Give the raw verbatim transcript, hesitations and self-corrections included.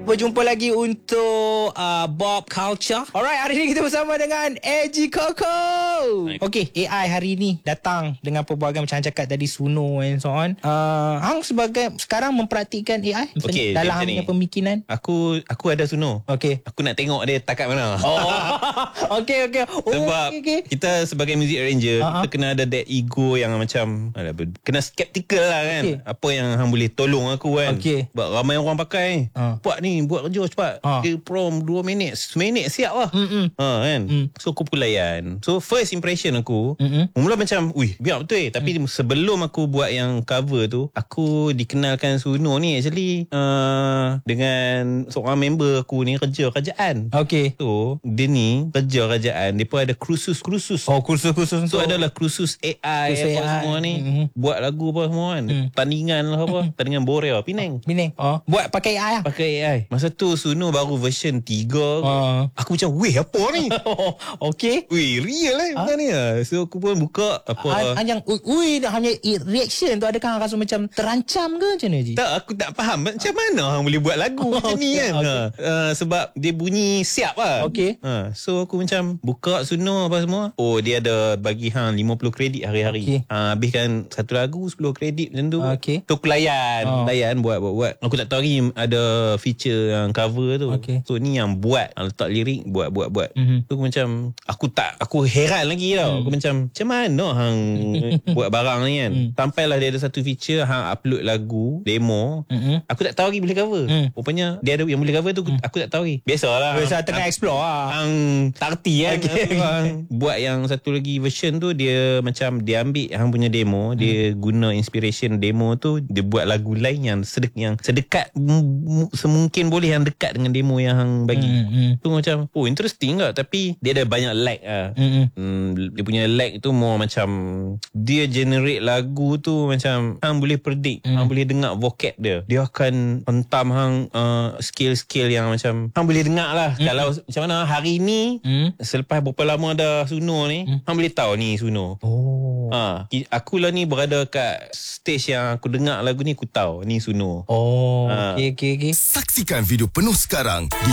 Berjumpa lagi untuk uh, Bob Culture. Alright, hari ni kita bersama dengan A G Koko. Okay, A I hari ni datang dengan pelbagai macam cakap tadi, Suno and so on. Uh, hang sebagai sekarang mempraktikkan A I okay, dalam hang punya pemikiran? Aku aku ada Suno. Okay. Aku nak tengok dia takat mana. Oh. okay, okay. Oh, Sebab okay, okay. kita sebagai music arranger, uh-huh. kita kena ada that ego yang macam alah, kena skeptical lah kan. Okay. Apa yang hang boleh tolong aku kan. Okay. Sebab ramai orang pakai. Uh. Buat ni, buat kerja cepat. Uh. Dia prom dua minit, seminit siap lah. Mm-mm. Ha kan. Mm. So aku pun layan. So first impression aku, Mm-mm. mula macam, "Ui, biar betul eh." Tapi mm. sebelum aku buat yang cover tu, aku dikenalkan Suno ni actually uh, dengan seorang member aku ni kerja kerajaan. Okay. So dia ni kerja kerajaan, dia pun ada kursus-kursus. Oh, kursus-kursus. So adalah kursus A I kursus apa A I. semua ni. Mm-hmm. Buat lagu apa semua kan. Mm. Tandingan lah apa. Tandingan Borea Penang. Penang. Oh, buat pakai A I lah. Pakai A I. Masa tu Suno baru version tiga. Uh. Aku macam, weh apa ni? Okay. Weh real eh benda ni lah. So aku pun buka apa. Hanya ui hanya reaction tu, adakah hang rasa macam terancam ke macam mana Ji? Tak, aku tak faham macam mana hang boleh buat lagu macam ni kan. Okay. Ha. Uh, sebab dia bunyi siap lah. Okay. Ha. So aku macam buka Suno apa semua. Oh, dia ada bagi hang lima puluh kredit hari-hari. Okay. Ha, habiskan satu lagu sepuluh kredit macam tu. Okay. So aku layan, Oh. layan buat buat buat. Aku tak tahu lagi ada feature yang cover tu. Okay. So ni yang buat, letak lirik buat buat buat. Mm-hmm. So aku macam aku tak aku heran lagi tau. Mm. Aku macam macam mana hang buat barang ni kan. Mm. Sampailah dia ada satu feature hang upload lagu demo. Mm-hmm. Aku tak tahu lagi boleh cover. Mm. Rupanya dia ada yang boleh cover tu mm. aku tak tahu lagi. Biasalah. Biasa tengah explore lah. Hang tarti kan. Okay. Hang buat yang satu lagi version tu, dia macam dia ambil hang punya demo, mm. dia guna inspiration demo tu, dia buat lagu lain yang sedek yang sedekat m- semungkin boleh yang dekat dengan demo yang hang bagi. Mm-hmm. Tu macam oh interesting tak, tapi dia ada banyak lag ah. Mm-hmm. Hmm, dia punya lag tu more macam dia generate lagu tu macam hang boleh predict, mm. hang boleh dengar vocab dia. Dia akan hentam hang uh, skill-skill yang macam hang boleh dengar lah. Mm. Kalau macam mana hari ni, mm. selepas berapa lama dah Suno ni, mm. hang boleh tahu ni Suno. Oh. Ha, aku lah ni berada kat stage yang aku dengar lagu ni, aku tahu ni Suno. Oh. Ha. Okey okey okey. Saksikan video penuh sekarang di